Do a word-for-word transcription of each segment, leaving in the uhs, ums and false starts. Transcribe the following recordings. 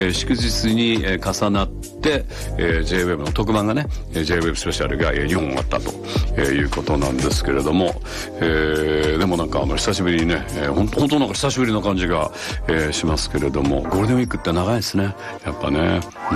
祝日に重なって、えー、ジェイウェブ の特番がね ジェイウェブ スペシャルがにほんあったということなんですけれども、えー、でもなんかあの久しぶりにね、えー、ほん本当なんか久しぶりな感じが、えー、しますけれども、ゴールデンウィークって長いですねやっぱね。うん、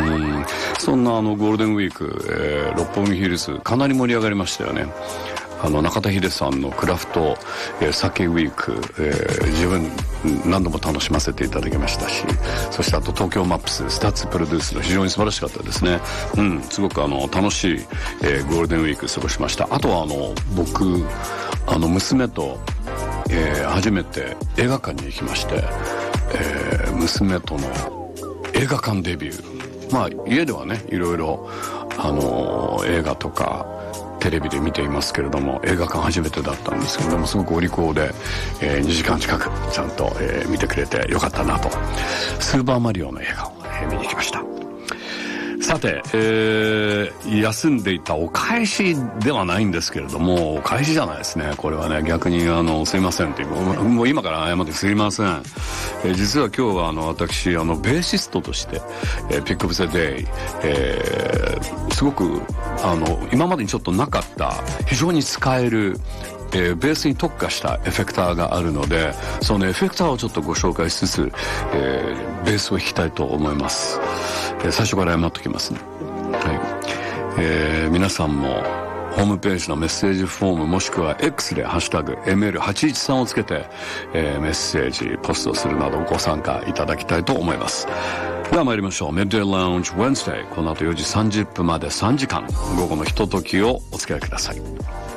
そんなあのゴールデンウィーク、えー、六本木ヒルズかなり盛り上がりましたよね。あの中田秀さんのクラフト、えー、酒ウィーク、えー、自分何度も楽しませていただきましたし、そしてあと東京マップススタッツプロデュースの非常に素晴らしかったですね。うん、すごくあの楽しい、えー、ゴールデンウィーク過ごしました。あとはあの僕あの娘と、えー、初めて映画館に行きまして、えー、娘との映画館デビュー。まあ家ではねいろいろあの映画とかテレビで見ていますけれども、映画館初めてだったんですけれども、すごくお利口で、えー、にじかん近くちゃんと、えー、見てくれてよかったなと。スーパーマリオの映画を、えー、見に行きました。さて、えー、休んでいたお返しではないんですけれども、お返しじゃないですね。これはね、逆にあのすいませんっていう、もう今から謝ってすいません。えー、実は今日はあの私あのベーシストとして、えー、ピックアップザデイ、えー、すごくあの今までにちょっとなかった非常に使えるえー、ベースに特化したエフェクターがあるので、そのエフェクターをちょっとご紹介しつつ、えー、ベースを弾きたいと思います。えー、最初から謝っておきますね。はい。えー、皆さんもホームページのメッセージフォームもしくは X でハッシュタグ エムエルはちいちさん をつけて、えー、メッセージポストするなどご参加いただきたいと思います。では参りましょう。 Midday Lounge Wednesday、 この後よじさんじゅっぷんまでさんじかん午後のひとときをお付き合いください。